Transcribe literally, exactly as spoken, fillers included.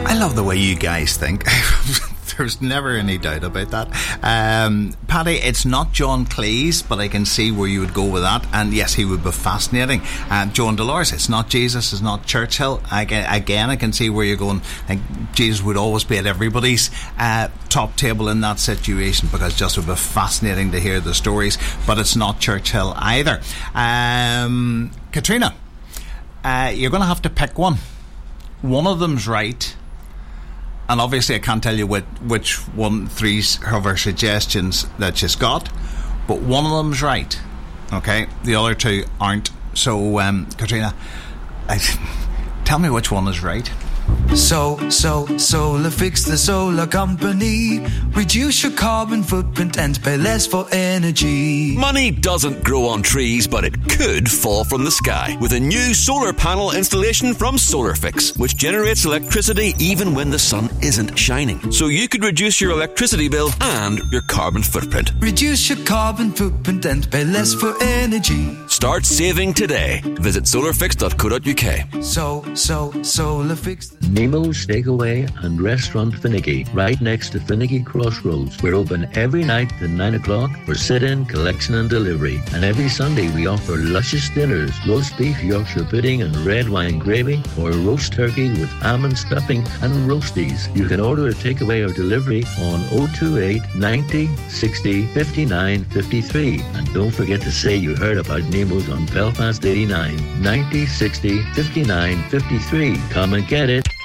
I love the way you guys think. There's never any doubt about that. Um, Paddy, it's not John Cleese, but I can see where you would go with that. And yes, he would be fascinating. Um, Joan Dolores, it's not Jesus, it's not Churchill. Again, again I can see where you're going. I think Jesus would always be at everybody's uh, top table in that situation, because just would be fascinating to hear the stories. But it's not Churchill either. Um, Katrina, uh, you're going to have to pick one. One of them's right. And obviously I can't tell you which, which one, three of her suggestions that she's got, but one of them's right. Okay, the other two aren't. So, um, Katrina, I, tell me which one is right. So, so, SolarFix, the solar company. Reduce your carbon footprint and pay less for energy. Money doesn't grow on trees, but it could fall from the sky with a new solar panel installation from SolarFix, which generates electricity even when the sun isn't shining. So you could reduce your electricity bill and your carbon footprint. Reduce your carbon footprint and pay less for energy. Start saving today. Visit solarfix dot co dot uk. So, so, SolarFix. Nemo's Takeaway and Restaurant Finnegy, right next to Finnegy Crossroads. We're open every night at nine o'clock for sit-in, collection and delivery. And every Sunday we offer luscious dinners, roast beef, Yorkshire pudding and red wine gravy, or roast turkey with almond stuffing and roasties. You can order a takeaway or delivery on oh two eight, ninety, sixty, fifty-nine, fifty-three. And don't forget to say you heard about Nemo's on Belfast eighty-nine, ninety, sixty, fifty-nine, fifty-three. Come and get it.